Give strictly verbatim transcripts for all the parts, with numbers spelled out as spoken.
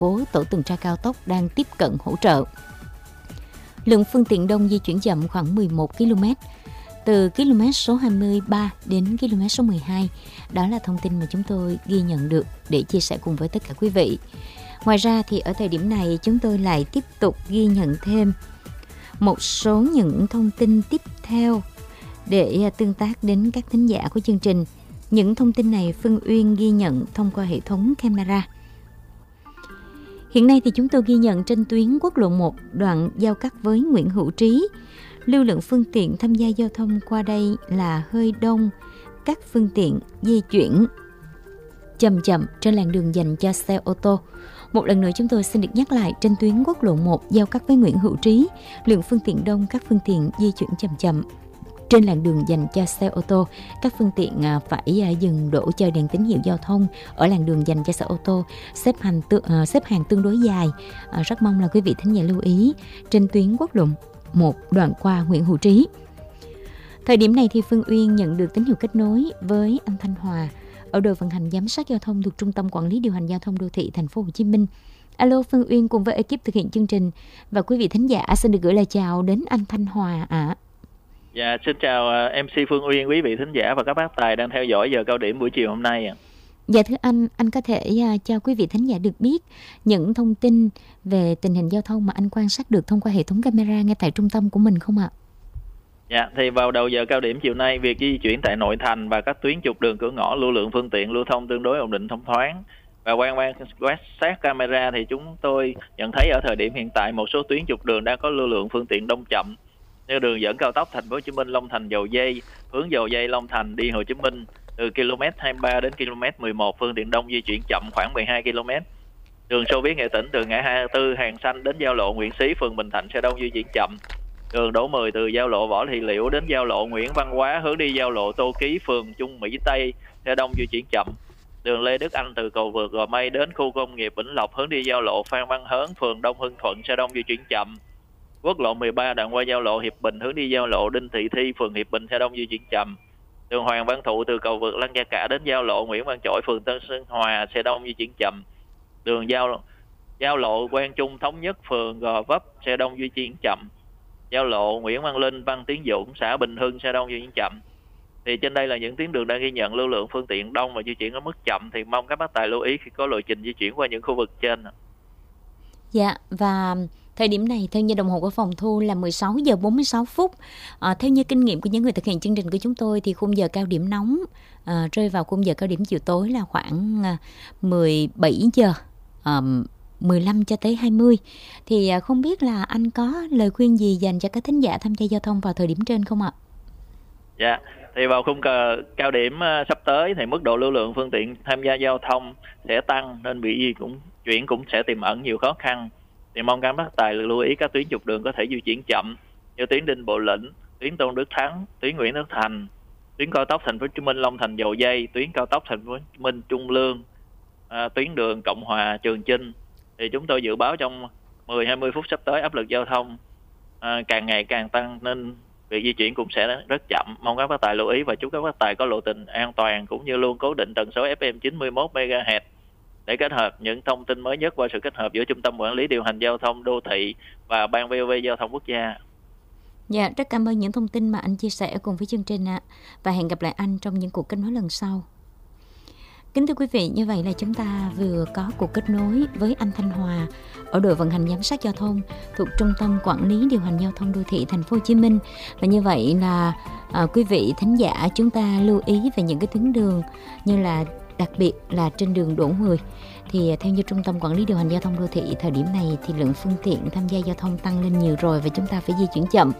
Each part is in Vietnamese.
phố tổ tuần tra cao tốc đang tiếp cận hỗ trợ. Lượng phương tiện đông di chuyển chậm khoảng mười một ki lô mét từ km số hai mươi ba đến km số mười hai. Đó là thông tin mà chúng tôi ghi nhận được để chia sẻ cùng với tất cả quý vị. Ngoài ra thì ở thời điểm này chúng tôi lại tiếp tục ghi nhận thêm một số những thông tin tiếp theo để tương tác đến các thính giả của chương trình. Những thông tin này Phương Uyên ghi nhận thông qua hệ thống camera. Hiện nay thì chúng tôi ghi nhận trên tuyến quốc lộ một đoạn giao cắt với Nguyễn Hữu Trí, lưu lượng phương tiện tham gia giao thông qua đây là hơi đông, các phương tiện di chuyển chậm chậm trên làn đường dành cho xe ô tô. Một lần nữa chúng tôi xin được nhắc lại, trên tuyến quốc lộ một giao cắt với Nguyễn Hữu Trí, lượng phương tiện đông, các phương tiện di chuyển chậm chậm trên làn đường dành cho xe ô tô. Các phương tiện phải dừng đỗ chờ đèn tín hiệu giao thông ở làn đường dành cho xe ô tô, xếp hàng, tự, xếp hàng tương đối dài. Rất mong là quý vị thính giả lưu ý trên tuyến quốc lộ một đoạn qua Nguyễn Hữu Trí. Thời điểm này thì Phương Uyên nhận được tín hiệu kết nối với anh Thanh Hòa ở đội vận hành giám sát giao thông thuộc Trung tâm Quản lý Điều hành Giao thông Đô thị Thành phố Hồ Chí Minh. Alo, Phương Uyên cùng với ekip thực hiện chương trình và quý vị thính giả xin được gửi lời chào đến anh Thanh Hòa ạ. À. Dạ, xin chào em xê Phương Uyên, quý vị thính giả và các bác tài đang theo dõi giờ cao điểm buổi chiều hôm nay. Dạ thưa anh, anh có thể uh, cho quý vị thính giả được biết những thông tin về tình hình giao thông mà anh quan sát được thông qua hệ thống camera ngay tại trung tâm của mình không ạ? Dạ, thì vào đầu giờ cao điểm chiều nay, việc di chuyển tại nội thành và các tuyến trục đường cửa ngõ lưu lượng phương tiện lưu thông tương đối ổn định thông thoáng. Và quan quan quét sát camera thì chúng tôi nhận thấy ở thời điểm hiện tại một số tuyến trục đường đang có lưu lượng phương tiện đông chậm, như đường dẫn cao tốc Thành phố Hồ Chí Minh Long Thành Dầu Giây, hướng Dầu Giây Long Thành đi Hồ Chí Minh từ km hai mươi ba đến km mười một, phương tiện đông di chuyển chậm khoảng mười hai ki lô mét. Đường Xô Viết Nghệ Tĩnh từ ngã hai mươi tư Hàng Xanh đến giao lộ Nguyễn Xí, phường Bình Thạnh xe đông di chuyển chậm. Đường Đỗ Mười từ giao lộ Võ Thị Liễu đến giao lộ Nguyễn Văn Quá, hướng đi giao lộ Tô Ký, phường Trung Mỹ Tây xe đông di chuyển chậm. Đường Lê Đức Anh từ cầu vượt Gò Mây đến khu công nghiệp Vĩnh Lộc, hướng đi giao lộ Phan Văn Hớn, phường Đông Hưng Thuận xe đông di chuyển chậm. Quốc lộ mười ba đoạn qua giao lộ Hiệp Bình, hướng đi giao lộ Đinh Thị Thi, phường Hiệp Bình xe đông di chuyển chậm. Đường Hoàng Văn Thụ từ cầu vượt Lăng Gia Cả đến giao lộ Nguyễn Văn Chỗi, phường Tân Sơn Hòa xe đông di chuyển chậm. Đường giao giao lộ Quang Trung Thống Nhất, phường Gò Vấp xe đông di chuyển chậm. Giao lộ Nguyễn Văn Linh, Văn Tiến Dũng, xã Bình Hưng xe đông di chuyển chậm. Thì trên đây là những tuyến đường đang ghi nhận lưu lượng phương tiện đông và di chuyển ở mức chậm, thì mong các bác tài lưu ý khi có lộ trình di chuyển qua những khu vực trên. Dạ, và thời điểm này theo như đồng hồ của phòng thu là mười sáu giờ bốn mươi sáu phút. À, theo như kinh nghiệm của những người thực hiện chương trình của chúng tôi thì khung giờ cao điểm nóng à, rơi vào khung giờ cao điểm chiều tối là khoảng à, mười bảy giờ à, mười lăm cho tới hai mươi. Thì à, không biết là anh có lời khuyên gì dành cho các thính giả tham gia giao thông vào thời điểm trên không ạ? Dạ, thì vào khung cờ cao điểm uh, sắp tới thì mức độ lưu lượng phương tiện tham gia giao thông sẽ tăng, nên bị gì cũng chuyển cũng sẽ tiềm ẩn nhiều khó khăn. Thì mong các bác tài lưu ý các tuyến trục đường có thể di chuyển chậm như tuyến Đinh Bộ Lĩnh, tuyến Tôn Đức Thắng, tuyến Nguyễn Tất Thành, tuyến cao tốc Thành phố Hồ Chí Minh Long Thành Dầu Giây, tuyến cao tốc Thành phố Hồ Chí Minh Trung Lương, à, tuyến đường Cộng Hòa Trường Chinh. Thì chúng tôi dự báo trong mười đến hai mươi phút sắp tới áp lực giao thông à, càng ngày càng tăng, nên việc di chuyển cũng sẽ rất chậm. Mong các bác tài lưu ý và chúc các bác tài có lộ trình an toàn cũng như luôn cố định tần số ép em chín mươi mốt mê ga héc để kết hợp những thông tin mới nhất qua sự kết hợp giữa Trung tâm Quản lý Điều hành Giao thông Đô thị và Ban vê o vê Giao thông Quốc gia. Dạ, rất cảm ơn những thông tin mà anh chia sẻ cùng với chương trình ạ. Và hẹn gặp lại anh trong những cuộc kết nối lần sau. Kính thưa quý vị, như vậy là chúng ta vừa có cuộc kết nối với anh Thanh Hòa ở đội vận hành giám sát giao thông thuộc Trung tâm Quản lý Điều hành Giao thông Đô thị Thành phố Hồ Chí Minh. Và như vậy là à, quý vị thính giả chúng ta lưu ý về những cái tuyến đường như là đặc biệt là trên đường Đỗ Mười. Thì theo như Trung tâm Quản lý Điều hành Giao thông Đô thị, thời điểm này thì lượng phương tiện tham gia giao thông tăng lên nhiều rồi và chúng ta phải di chuyển chậm.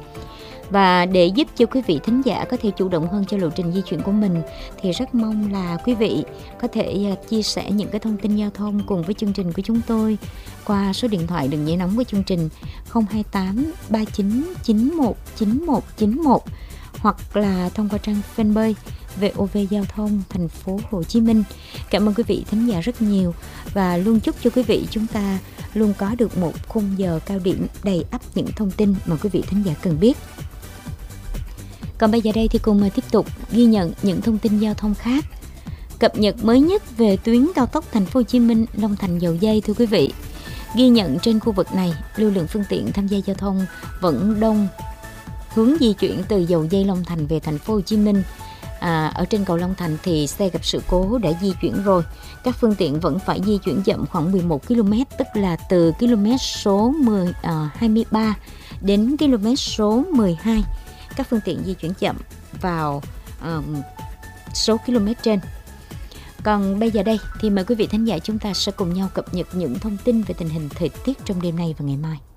Và để giúp cho quý vị thính giả có thể chủ động hơn cho lộ trình di chuyển của mình thì rất mong là quý vị có thể chia sẻ những cái thông tin giao thông cùng với chương trình của chúng tôi qua số điện thoại đường dây nóng của chương trình không hai tám ba chín chín một chín một chín một hoặc là thông qua trang fanpage vê o vê Giao thông Thành phố Hồ Chí Minh. Cảm ơn quý vị thính giả rất nhiều và luôn chúc cho quý vị chúng ta luôn có được một khung giờ cao điểm đầy ắp những thông tin mà quý vị thính giả cần biết. Còn bây giờ đây thì cùng tiếp tục ghi nhận những thông tin giao thông khác. cập nhật mới nhất về tuyến cao tốc Thành phố Hồ Chí Minh Long Thành Dầu Giây thưa quý vị. Ghi nhận trên khu vực này, lưu lượng phương tiện tham gia giao thông vẫn đông, hướng di chuyển từ Dầu Giây Long Thành về Thành phố Hồ Chí Minh. À, ở trên cầu Long Thành thì xe gặp sự cố đã di chuyển rồi. Các phương tiện vẫn phải di chuyển chậm khoảng mười một ki lô mét, tức là từ km số mười, à, hai mươi ba đến km số mười hai. Các phương tiện di chuyển chậm vào à, số km trên. Còn bây giờ đây thì mời quý vị thính giả chúng ta sẽ cùng nhau cập nhật những thông tin về tình hình thời tiết trong đêm nay và ngày mai.